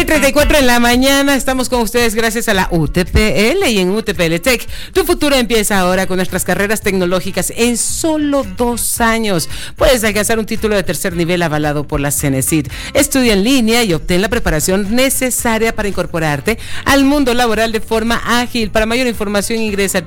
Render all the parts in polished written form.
9:34 en la mañana, estamos con ustedes gracias a la UTPL y en UTPL Tech. Tu futuro empieza ahora con nuestras carreras tecnológicas en solo 2 años. Puedes alcanzar un título de tercer nivel avalado por la CENESID. Estudia en línea y obtén la preparación necesaria para incorporarte al mundo laboral de forma ágil. Para mayor información ingresa a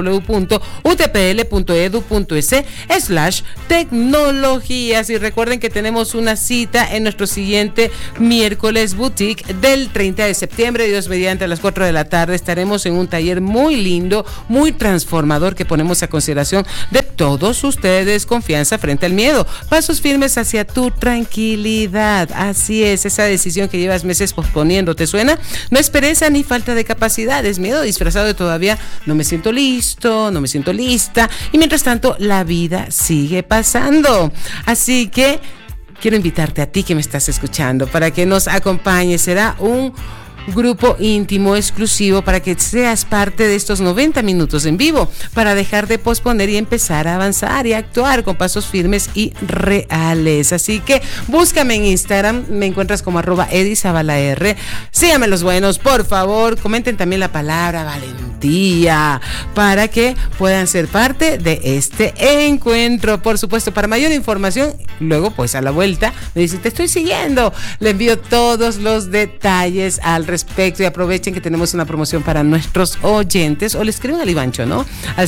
www.utpl.edu.es/tecnologías y recuerden que tenemos una cita en nuestro siguiente miércoles boutique del 30 de septiembre, Dios mediante, a las 4 de la tarde. Estaremos en un taller muy lindo, muy transformador que ponemos a consideración de todos ustedes. Confianza frente al miedo, pasos firmes hacia tu tranquilidad. Así es, esa decisión que llevas meses posponiendo, ¿te suena? No es pereza ni falta de capacidad, es miedo disfrazado de todavía no me siento listo, no me siento lista, y mientras tanto la vida sigue pasando. Así que quiero invitarte a ti que me estás escuchando para que nos acompañes. Será un grupo íntimo exclusivo para que seas parte de estos 90 minutos en vivo para dejar de posponer y empezar a avanzar y actuar con pasos firmes y reales. Así que búscame en Instagram, me encuentras como @edizabalaR. Síganme los buenos, por favor, comenten también la palabra valentía para que puedan ser parte de este encuentro. Por supuesto, para mayor información, luego pues a la vuelta me dicen, te estoy siguiendo, le envío todos los detalles al respecto y aprovechen que tenemos una promoción para nuestros oyentes, o le escriben al Ivancho, ¿no? Al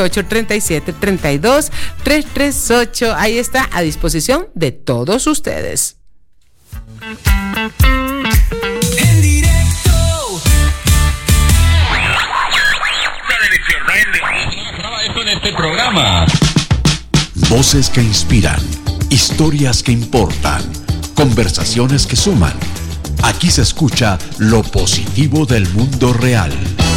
098-37-32-338. Ahí está, a disposición de todos ustedes. En directo. Esto en este programa. Voces que inspiran, historias que importan, conversaciones que suman. Aquí se escucha lo positivo del mundo real.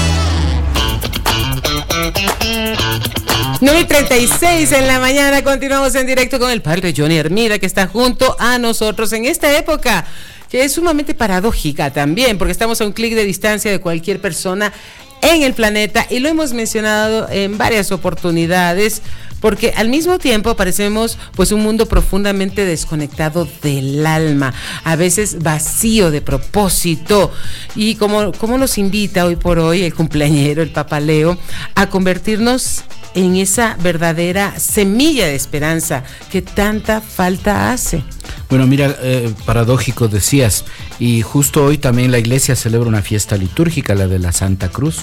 9:36 en la mañana, continuamos en directo con el padre Johnny Hermida, que está junto a nosotros en esta época que es sumamente paradójica también, porque estamos a un clic de distancia de cualquier persona en el planeta, y lo hemos mencionado en varias oportunidades, porque al mismo tiempo parecemos pues un mundo profundamente desconectado del alma, a veces vacío de propósito, y como nos invita hoy por hoy el cumpleañero, el Papa Leo, a convertirnos en esa verdadera semilla de esperanza que tanta falta hace. Bueno, mira, paradójico decías, y justo hoy también la iglesia celebra una fiesta litúrgica, la de la Santa Cruz.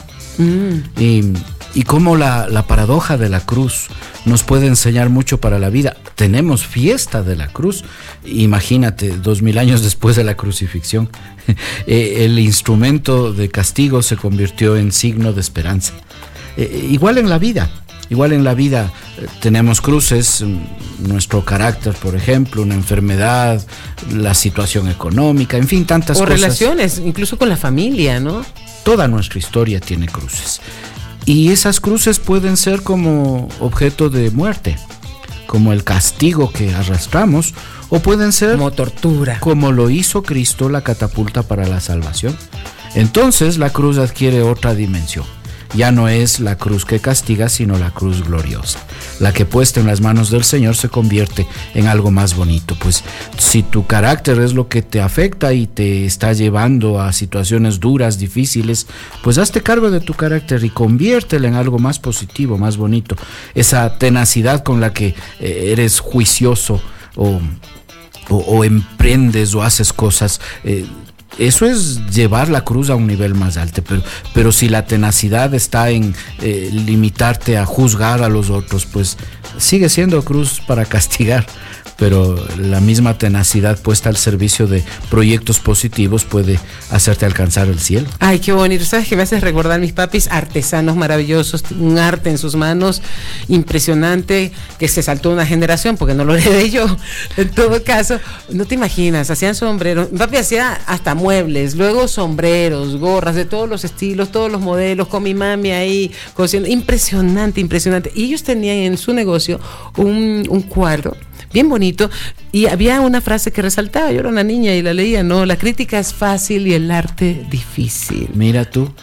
Y cómo la paradoja de la cruz nos puede enseñar mucho para la vida. Tenemos fiesta de la cruz, imagínate, 2000 años después de la crucifixión, el instrumento de castigo se convirtió en signo de esperanza. Igual en la vida tenemos cruces, nuestro carácter, por ejemplo, una enfermedad, la situación económica, en fin, tantas cosas. O relaciones, incluso con la familia, ¿no? Toda nuestra historia tiene cruces. Y esas cruces pueden ser como objeto de muerte, como el castigo que arrastramos, o pueden ser como tortura, como lo hizo Cristo, la catapulta para la salvación. Entonces la cruz adquiere otra dimensión. Ya no es la cruz que castiga, sino la cruz gloriosa, la que puesta en las manos del Señor se convierte en algo más bonito. Pues si tu carácter es lo que te afecta y te está llevando a situaciones duras, difíciles, pues hazte cargo de tu carácter y conviértelo en algo más positivo, más bonito. Esa tenacidad con la que eres juicioso o emprendes o haces cosas, eso es llevar la cruz a un nivel más alto, pero si la tenacidad está en limitarte a juzgar a los otros, pues sigue siendo cruz para castigar, pero la misma tenacidad puesta al servicio de proyectos positivos puede hacerte alcanzar el cielo. Ay, qué bonito. ¿Sabes qué me haces recordar? Mis papis, artesanos maravillosos, un arte en sus manos impresionante que se saltó una generación porque no lo heredé yo. En todo caso, no te imaginas, hacían sombreros. Mi papi hacía hasta muebles, luego sombreros, gorras de todos los estilos, todos los modelos, con mi mami ahí cosiendo. Impresionante. Y ellos tenían en su negocio un cuadro bien bonito Y había una frase que resaltaba, yo era una niña y la leía, ¿no? La crítica es fácil y el arte difícil. Mira tú,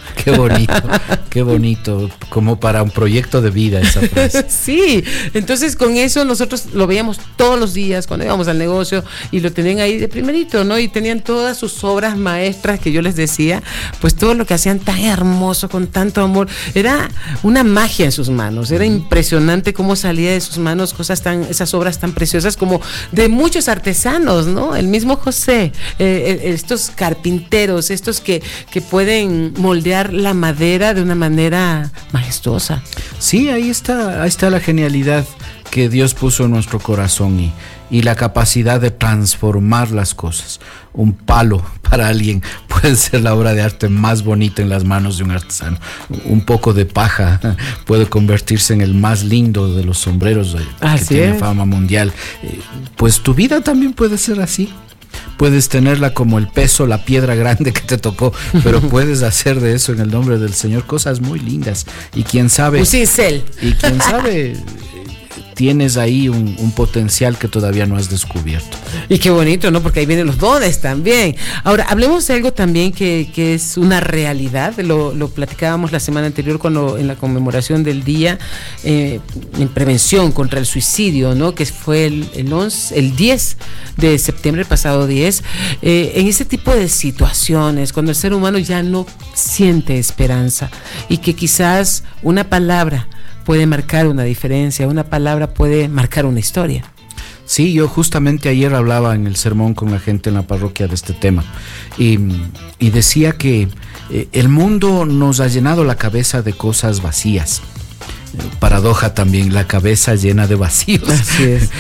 qué bonito, como para un proyecto de vida esa frase. Sí, entonces con eso nosotros lo veíamos todos los días cuando íbamos al negocio y lo tenían ahí de primerito, ¿no? Y tenían todas sus obras maestras que yo les decía, pues todo lo que hacían tan hermoso, con tanto amor, era una magia en sus manos, era impresionante cómo salía de sus manos esas obras tan preciosas como de muchos artesanos, ¿no? El mismo José, estos carpinteros, estos que pueden moldear la madera de una manera majestuosa. Sí, ahí está la genialidad que Dios puso en nuestro corazón y la capacidad de transformar las cosas. Un palo para alguien puede ser la obra de arte más bonita en las manos de un artesano. Un poco de paja puede convertirse en el más lindo de los sombreros que tiene fama mundial. Pues tu vida también puede ser así. Puedes tenerla como el peso, la piedra grande que te tocó, pero puedes hacer de eso en el nombre del Señor cosas muy lindas. Y quién sabe... Un cincel. Y quién sabe... tienes ahí un potencial que todavía no has descubierto. Y qué bonito, ¿no? Porque ahí vienen los dones también. Ahora, hablemos de algo también que es una realidad. Lo platicábamos la semana anterior en la conmemoración del día en prevención contra el suicidio, ¿no? Que fue el 10 de septiembre, el pasado 10. En ese tipo de situaciones, cuando el ser humano ya no siente esperanza y que quizás una palabra puede marcar una diferencia, una palabra puede marcar una historia. Sí, yo justamente ayer hablaba en el sermón con la gente en la parroquia de este tema y decía que el mundo nos ha llenado la cabeza de cosas vacías. Paradoja también, la cabeza llena de vacíos. Así es.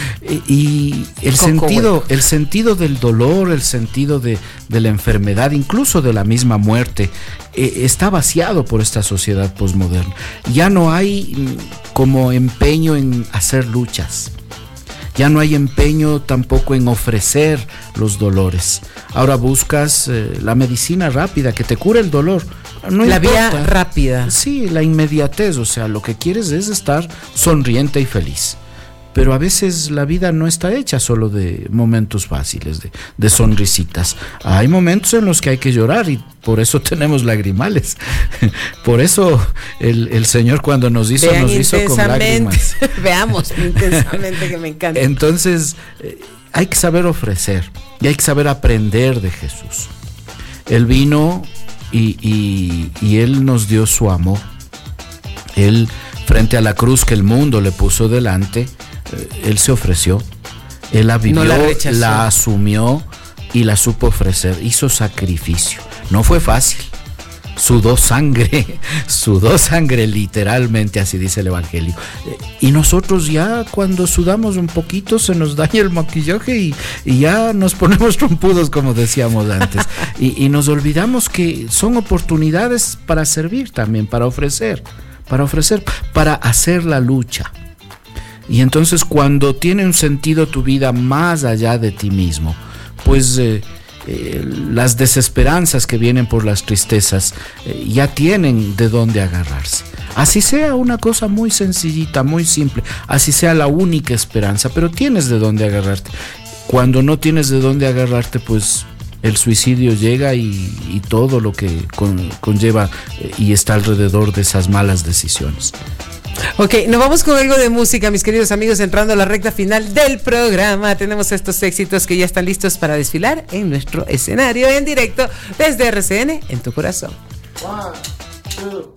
Y el sentido del dolor, el sentido de la enfermedad, incluso de la misma muerte, está vaciado por esta sociedad posmoderna. Ya no hay como empeño en hacer luchas. Ya no hay empeño tampoco en ofrecer los dolores. Ahora buscas la medicina rápida que te cure el dolor. No la importa. vía rápida. Sí, la inmediatez, o sea, lo que quieres es estar sonriente y feliz. Pero a veces la vida no está hecha solo de momentos fáciles, de sonrisitas. Hay momentos en los que hay que llorar y por eso tenemos lagrimales. Por eso el Señor cuando nos hizo con lágrimas. Veamos intensamente, que me encanta. Entonces, hay que saber ofrecer y hay que saber aprender de Jesús. Él vino y Él nos dio su amor. Él, frente a la cruz que el mundo le puso delante, Él se ofreció, Él la vivió, no la asumió y la supo ofrecer, hizo sacrificio. No fue fácil, sudó sangre literalmente, así dice el Evangelio. Y nosotros ya cuando sudamos un poquito se nos daña el maquillaje y ya nos ponemos trompudos, como decíamos antes. Y nos olvidamos que son oportunidades para servir también, para ofrecer, para hacer la lucha. Y entonces cuando tiene un sentido tu vida más allá de ti mismo, pues las desesperanzas que vienen por las tristezas ya tienen de dónde agarrarse. Así sea una cosa muy sencillita, muy simple, así sea la única esperanza, pero tienes de dónde agarrarte. Cuando no tienes de dónde agarrarte, pues el suicidio llega y todo lo que conlleva y está alrededor de esas malas decisiones. Ok, nos vamos con algo de música, mis queridos amigos, entrando a la recta final del programa. Tenemos estos éxitos que ya están listos para desfilar en nuestro escenario en directo desde RCN en tu corazón. 1, 2